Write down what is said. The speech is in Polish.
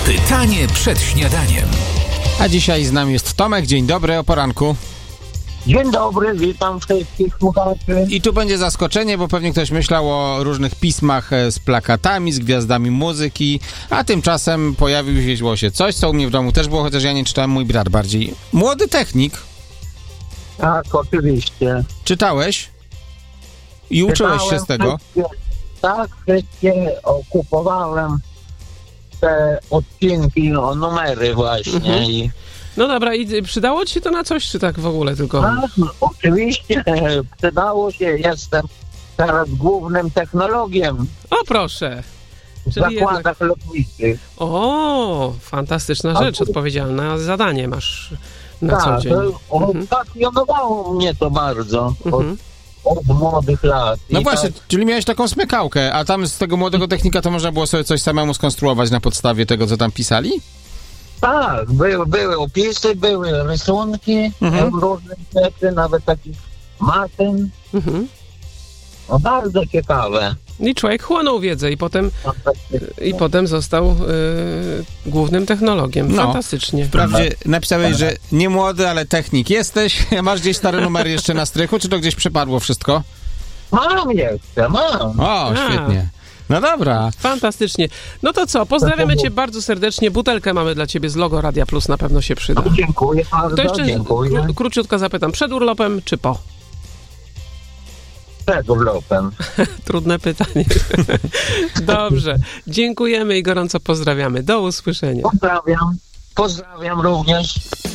Pytanie przed śniadaniem. A dzisiaj z nami jest Tomek. Dzień dobry, o poranku. Dzień dobry, witam wszystkich słuchaczy. I tu będzie zaskoczenie, bo pewnie ktoś myślał o różnych pismach z plakatami, z gwiazdami muzyki, a tymczasem pojawiło się coś, co u mnie w domu też było, chociaż ja nie czytałem, mój brat bardziej. Młody technik. Tak, oczywiście. Czytałeś? I uczyłeś się z tego? Wszystkie kupowałem te odcinki, numery właśnie. I No dobra, i przydało ci się to na coś, czy tak w ogóle tylko? tak, oczywiście przydało się, jestem teraz głównym technologiem O, proszę. w Czyli zakładach lotniczych. O, fantastyczna rzecz, odpowiedzialne zadanie masz na co Tak, dzień. pasjonowało mnie to bardzo od młodych lat. No I właśnie, tak, czyli miałeś taką smykałkę, a tam z tego młodego technika to można było sobie coś samemu skonstruować na podstawie tego, co tam pisali? tak, były opisy, były rysunki, różne rzeczy, nawet takich maszyn. No, bardzo ciekawe. I człowiek chłonął wiedzę i potem został głównym technologiem. No. Fantastycznie. Wprawdzie napisałeś, że nie młody, ale technik jesteś. Masz gdzieś stare numery jeszcze na strychu, czy to gdzieś przepadło wszystko? Mam jeszcze, mam. O, świetnie. No dobra. Fantastycznie. No to co, pozdrawiamy cię bardzo serdecznie. Butelkę mamy dla ciebie z logo Radia Plus, na pewno się przyda. Dziękuję bardzo, To jeszcze dziękuję. króciutko zapytam, przed urlopem czy po? Przed urlopem. Trudne pytanie. Dobrze. Dziękujemy i gorąco pozdrawiamy. Do usłyszenia. Pozdrawiam również.